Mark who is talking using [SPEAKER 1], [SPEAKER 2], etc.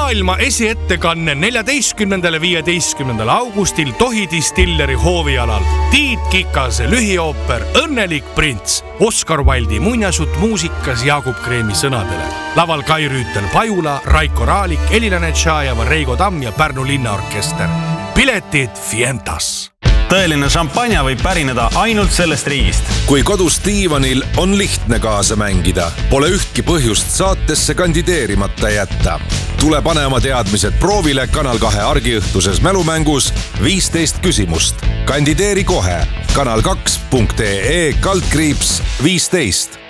[SPEAKER 1] maailma esiettekanne 14.–15. augustil Tohi Distilleri hoovialal. Tiit Kikase lühiooper Õnnelik prints. Oscar Wilde'i muinasjutt muusikas Jaagup Kreemi sõnadele. Laval Kai Rüütel Pajula, Raiko Raalik, Elina Tšajeva, Reigo Tamm ja Pärnu linnaorkester. Piletid Fientas.
[SPEAKER 2] Tõeline šampanja võib pärineda ainult sellest riigist.
[SPEAKER 3] Kui kodus diivanil on lihtne kaasa mängida, pole ühtki põhjust saatesse kandideerimata jätta. Tule pane oma teadmised proovile Kanal 2 argiõhtuses mälumängus 15 küsimust. Kandideeri kohe kanal2.ee/15.